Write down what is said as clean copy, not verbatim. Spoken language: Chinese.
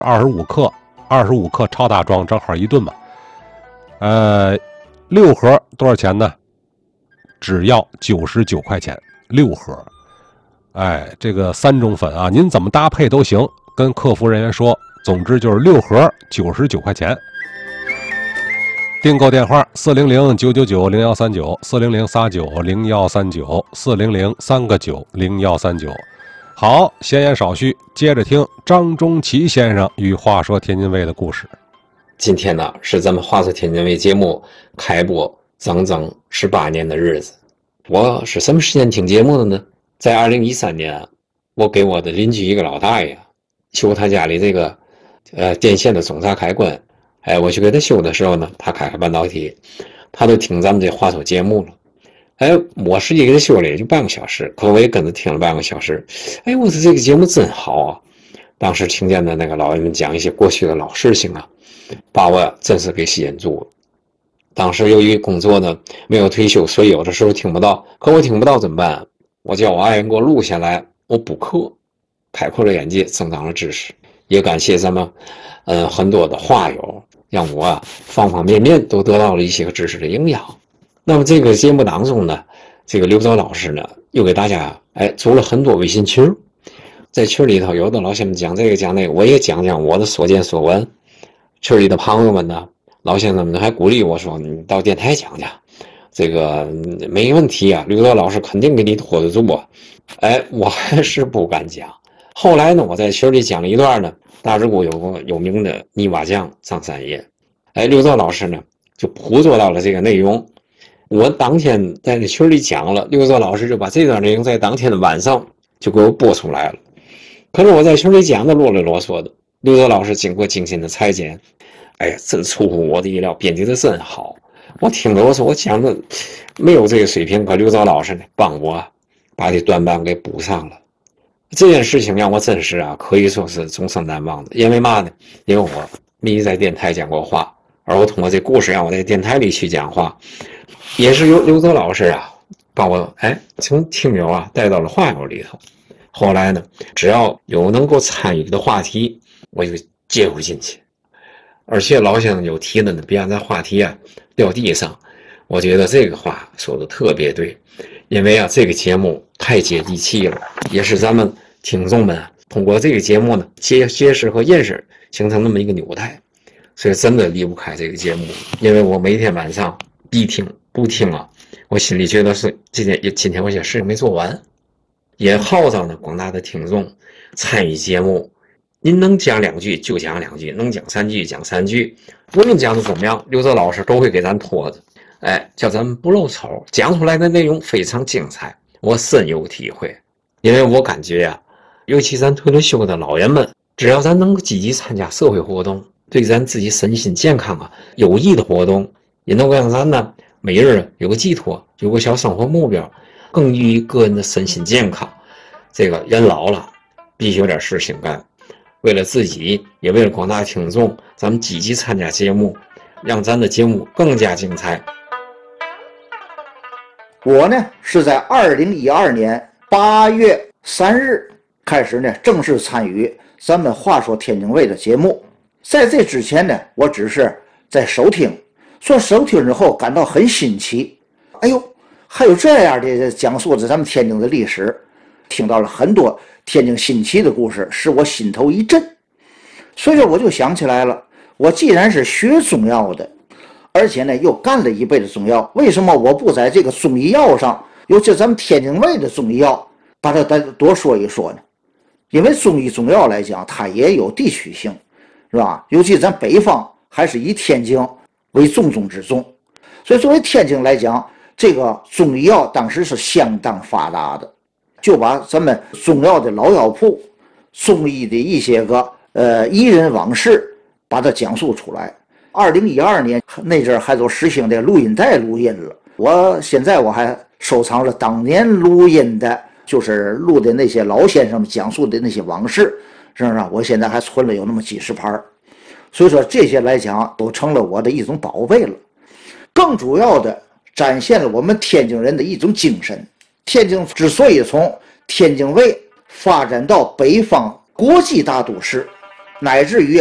25克，25克超大装正好1吨嘛。6盒多少钱呢？只要99块钱6盒。哎，这个3种粉啊，您怎么搭配都行，跟客服人员说，总之就是6盒99块钱。订购电话400-999-0139，400-39-0139，400-3个9-0139。好，闲言少叙，接着听张中奇先生与话说天津卫的故事。 今天呢，是咱们话说天津卫节目开播整整18年的日子。我是什么时间听节目的呢？在2013年，我给我的邻居一个老大爷修他家里这个电线的总闸开关。我去给他修的时候呢，他开半导体，他都听咱们这话说节目了。我实际给他修了也就半个小时，可我也跟着听了半个小时。我说这个节目真好啊！当时听见的那个老人们讲一些过去的老事情啊，把我真是给吸引住了。当时由于工作呢没有退休，所以有的时候听不到，可我听不到怎么办？我叫我爱人给我录下来，我补课，开阔了眼界，增长了知识。也感谢咱们很多的话友，让我方方面面都得到了一些个知识的营养。那么这个节目当中呢，这个刘钊老师呢又给大家组了很多微信群，在群里头有的老先生讲这个讲那个，我也讲讲我的所见所闻。群里的朋友们呢，老先生们还鼓励我说，你到电台讲讲，这个没问题啊，刘钊老师肯定给你拖得住啊。我还是不敢讲。后来呢，我在群里讲了一段呢，大直沽有个有名的泥瓦匠张三爷，刘钊老师呢就捕捉到了这个内容。我当天在那群里讲了，刘钊老师就把这段内容在当天的晚上就给我播出来了。可是我在群里讲的啰里啰嗦的，刘钊老师经过精心的裁剪，真出乎我的意料，编辑的真好。我听着我说我讲的没有这个水平，可刘钊老师呢帮我把这短板给补上了。这件事情让我真是可以说是终生难忘的。因为嘛呢？因为我没在电台讲过话，而我通过这故事让我在电台里去讲话，也是由刘钊老师把我从听友带到了话友里头。后来呢，只要有能够参与的话题，我就接入进去。而且老先生有提的呢，别让咱话题掉地上。我觉得这个话说的特别对，因为这个节目太接地气了，也是咱们听众们通过这个节目呢结识和认识，形成那么一个纽带。所以真的离不开这个节目，因为我每天晚上必听不听我心里觉得是今天我些事情没做完。也号召呢广大的听众参与节目，您能讲2句就讲2句，能讲3句讲3句，无论讲的怎么样，刘钊老师都会给咱拖着，叫咱们不露丑，讲出来的内容非常精彩，我深有体会。因为我感觉尤其咱退了休的老人们，只要咱能积极参加社会活动，对咱自己身心健康有益的活动，也能够让咱呢每日有个寄托，有个小生活目标，更利于个人的身心健康。这个人老了必须有点事情干，为了自己也为了广大听众，咱们积极参加节目，让咱的节目更加精彩。 我呢是在2012年8月3日开始呢正式参与咱们话说天津卫的节目。在这之前呢，我只是在收听，说收听之后感到很新奇，还有这样的讲述着咱们天津的历史，听到了很多天津新奇的故事，使我心头一震。所以说我就想起来了，我既然是学中药的，而且呢又干了一辈子中药，为什么我不在这个中医药上，尤其咱们天津卫的中医药把它多说一说呢？因为中医中药来讲，它也有地区性，是吧？尤其咱北方还是以天津为重中之重，所以作为天津来讲，这个中医药当时是相当发达的，就把咱们中药的老药铺、中医的一些个医人往事把它讲述出来。2012年那阵还都实行的录音带录音了，现在我还收藏了当年录音的，就是录的那些老先生们讲述的那些往事，是不是？我现在还存了有那么几十盘，所以说这些来讲都成了我的一种宝贝了。更主要的展现了我们天津人的一种精神。天津之所以从天津卫发展到北方国际大都市， 乃至于